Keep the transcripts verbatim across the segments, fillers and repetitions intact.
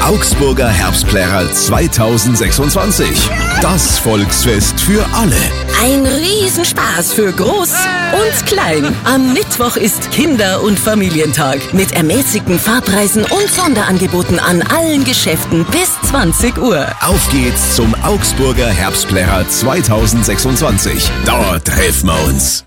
Augsburger Herbstplärrer zweitausendsechsundzwanzig. Das Volksfest für alle. Ein Riesenspaß für Groß und Klein. Am Mittwoch ist Kinder- und Familientag mit ermäßigten Fahrpreisen und Sonderangeboten an allen Geschäften bis zwanzig Uhr. Auf geht's zum Augsburger Herbstplärrer zweitausendsechsundzwanzig. Dort treffen wir uns.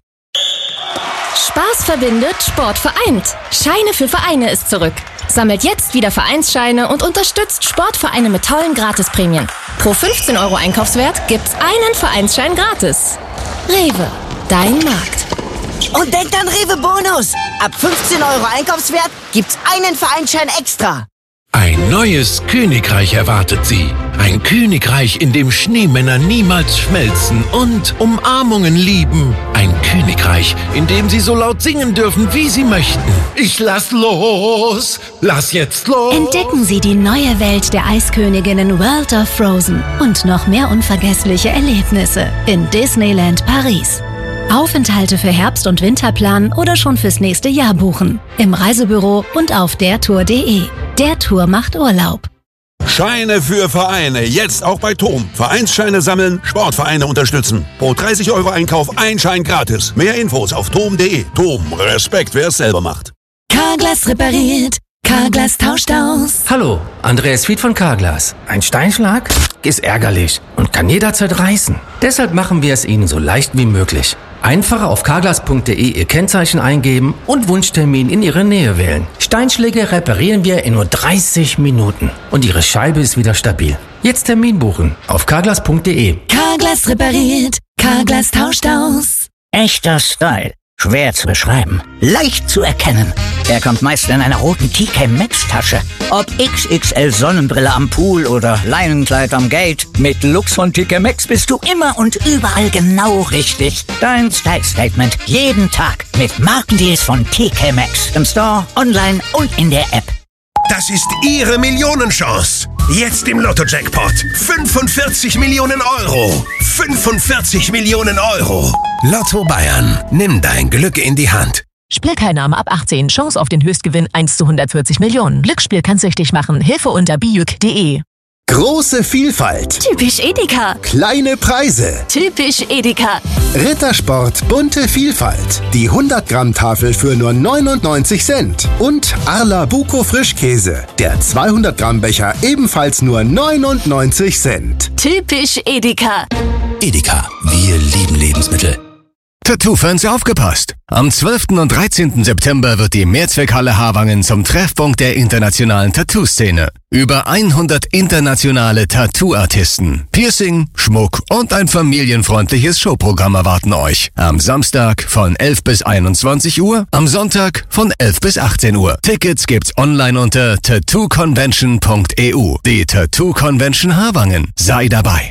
Spaß verbindet, Sport vereint. Scheine für Vereine ist zurück. Sammelt jetzt wieder Vereinsscheine und unterstützt Sportvereine mit tollen Gratisprämien. Pro fünfzehn Euro Einkaufswert gibt's einen Vereinsschein gratis. Rewe, dein Markt. Und denkt an Rewe Bonus. Ab fünfzehn Euro Einkaufswert gibt's einen Vereinsschein extra. Ein neues Königreich erwartet Sie. Ein Königreich, in dem Schneemänner niemals schmelzen und Umarmungen lieben. Ein Königreich, in dem Sie so laut singen dürfen, wie Sie möchten. Ich lass los, lass jetzt los. Entdecken Sie die neue Welt der Eisköniginnen World of Frozen und noch mehr unvergessliche Erlebnisse in Disneyland Paris. Aufenthalte für Herbst- und Winterplan oder schon fürs nächste Jahr buchen. Im Reisebüro und auf dertour punkt de. Der Tour macht Urlaub. Scheine für Vereine, jetzt auch bei Tom. Vereinsscheine sammeln, Sportvereine unterstützen. Pro dreißig Euro Einkauf ein Schein gratis. Mehr Infos auf tom punkt de. Tom, Respekt, wer es selber macht. Carglass repariert, Carglass tauscht aus. Hallo, Andreas Fied von Carglass. Ein Steinschlag ist ärgerlich und kann jederzeit reißen. Deshalb machen wir es Ihnen so leicht wie möglich. Einfach auf carglass punkt de Ihr Kennzeichen eingeben und Wunschtermin in Ihre Nähe wählen. Steinschläge reparieren wir in nur dreißig Minuten und Ihre Scheibe ist wieder stabil. Jetzt Termin buchen auf carglass punkt de. Carglass repariert, Carglass tauscht aus. Echter Style. Schwer zu beschreiben. Leicht zu erkennen. Er kommt meist in einer roten T K Maxx Tasche. Ob X X L Sonnenbrille am Pool oder Leinenkleid am Gate. Mit Lux von T K Maxx bist du immer und überall genau richtig. Dein Style Statement jeden Tag mit Markendeals von T K Maxx. Im Store, online und in der App. Das ist Ihre Millionenchance. Jetzt im Lotto-Jackpot. fünfundvierzig Millionen Euro. fünfundvierzig Millionen Euro. Lotto Bayern. Nimm dein Glück in die Hand. Spielteilnahme ab achtzehn. Chance auf den Höchstgewinn eins zu hundertvierzig Millionen. Glücksspiel kann süchtig machen. Hilfe unter bijuk punkt de. Große Vielfalt. Typisch Edeka. Kleine Preise. Typisch Edeka. Rittersport bunte Vielfalt. Die hundert Gramm Tafel für nur neunundneunzig Cent. Und Arla Buko Frischkäse. Der zweihundert Gramm Becher ebenfalls nur neunundneunzig Cent. Typisch Edeka. Edeka. Wir lieben Lebensmittel. Tattoo-Fans aufgepasst! Am zwölften und dreizehnten September wird die Mehrzweckhalle Havangen zum Treffpunkt der internationalen Tattoo-Szene. Über hundert internationale Tattoo-Artisten, Piercing, Schmuck und ein familienfreundliches Showprogramm erwarten euch. Am Samstag von elf bis einundzwanzig Uhr, am Sonntag von elf bis achtzehn Uhr. Tickets gibt's online unter tattoo convention punkt e u. Die Tattoo Convention Havangen. Sei dabei!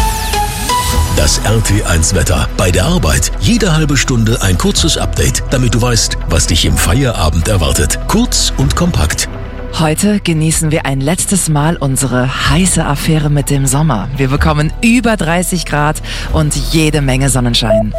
Das R T eins Wetter. Bei der Arbeit jede halbe Stunde ein kurzes Update, damit du weißt, was dich im Feierabend erwartet. Kurz und kompakt. Heute genießen wir ein letztes Mal unsere heiße Affäre mit dem Sommer. Wir bekommen über dreißig Grad und jede Menge Sonnenschein.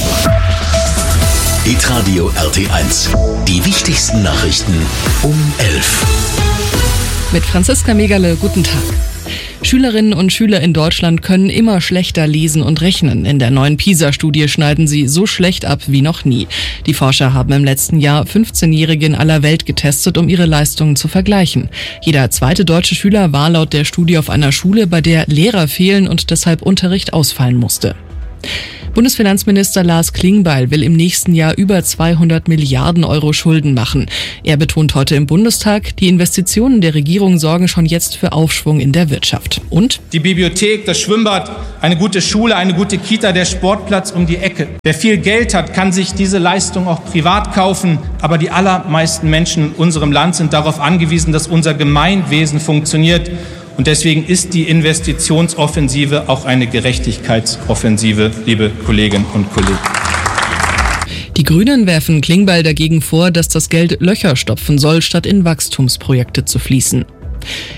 Hitradio R T eins. Die wichtigsten Nachrichten um elf. Mit Franziska Megale, guten Tag. Schülerinnen und Schüler in Deutschland können immer schlechter lesen und rechnen. In der neuen PISA-Studie schneiden sie so schlecht ab wie noch nie. Die Forscher haben im letzten Jahr fünfzehnjährige in aller Welt getestet, um ihre Leistungen zu vergleichen. Jeder zweite deutsche Schüler war laut der Studie auf einer Schule, bei der Lehrer fehlen und deshalb Unterricht ausfallen musste. Bundesfinanzminister Lars Klingbeil will im nächsten Jahr über zweihundert Milliarden Euro Schulden machen. Er betont heute im Bundestag, die Investitionen der Regierung sorgen schon jetzt für Aufschwung in der Wirtschaft. Und? Die Bibliothek, das Schwimmbad, eine gute Schule, eine gute Kita, der Sportplatz um die Ecke. Wer viel Geld hat, kann sich diese Leistung auch privat kaufen. Aber die allermeisten Menschen in unserem Land sind darauf angewiesen, dass unser Gemeinwesen funktioniert. Und deswegen ist die Investitionsoffensive auch eine Gerechtigkeitsoffensive, liebe Kolleginnen und Kollegen. Die Grünen werfen Klingbeil dagegen vor, dass das Geld Löcher stopfen soll, statt in Wachstumsprojekte zu fließen.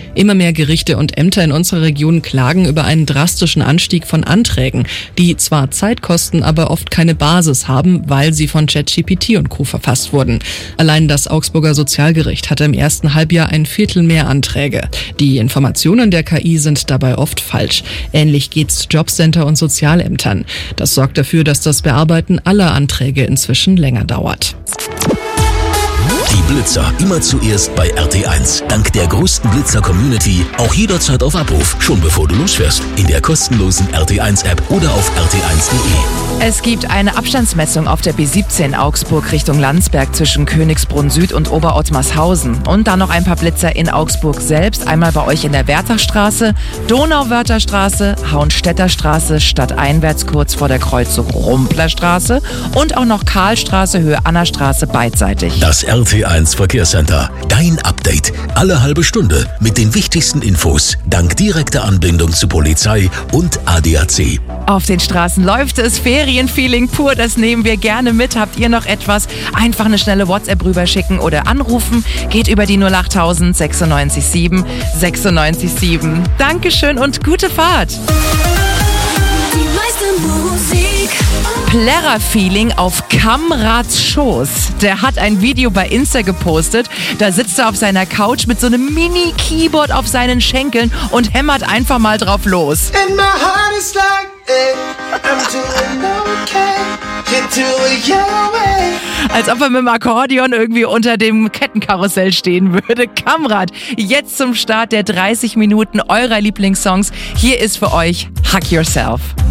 Immer mehr Gerichte und Ämter in unserer Region klagen über einen drastischen Anstieg von Anträgen, die zwar Zeit kosten, aber oft keine Basis haben, weil sie von ChatGPT und Co. verfasst wurden. Allein das Augsburger Sozialgericht hatte im ersten Halbjahr ein Viertel mehr Anträge. Die Informationen der K I sind dabei oft falsch. Ähnlich geht's Jobcenter und Sozialämtern. Das sorgt dafür, dass das Bearbeiten aller Anträge inzwischen länger dauert. Die Blitzer immer zuerst bei R T eins. Dank der größten Blitzer-Community auch jederzeit auf Abruf, schon bevor du losfährst. In der kostenlosen R T eins App oder auf r t eins punkt de. Es gibt eine Abstandsmessung auf der B siebzehn Augsburg Richtung Landsberg zwischen Königsbrunn Süd und Oberottmarshausen. Und dann noch ein paar Blitzer in Augsburg selbst. Einmal bei euch in der Wertachstraße, Donauwörtherstraße, Hauenstädter stadteinwärts kurz vor der Kreuzung Rumplerstraße und auch noch Karlstraße, Höhe Annastraße beidseitig. Das R T eins Verkehrscenter. Dein Update. Alle halbe Stunde mit den wichtigsten Infos. Dank direkter Anbindung zu Polizei und A D A C. Auf den Straßen läuft es. Ferienfeeling pur. Das nehmen wir gerne mit. Habt ihr noch etwas? Einfach eine schnelle WhatsApp rüberschicken oder anrufen. Geht über die null acht tausend sechsundneunzig sieben sechsundneunzig sieben. Dankeschön und gute Fahrt. Die meiste Musik. Plärrer-Feeling auf Kamrads Schoß. Der hat ein Video bei Insta gepostet. Da sitzt er auf seiner Couch mit so einem Mini-Keyboard auf seinen Schenkeln und hämmert einfach mal drauf los. And my heart is like it. I'm doing okay. You do it your way. Als ob er mit dem Akkordeon irgendwie unter dem Kettenkarussell stehen würde. Kamrad, jetzt zum Start der dreißig Minuten eurer Lieblingssongs. Hier ist für euch Hug Yourself.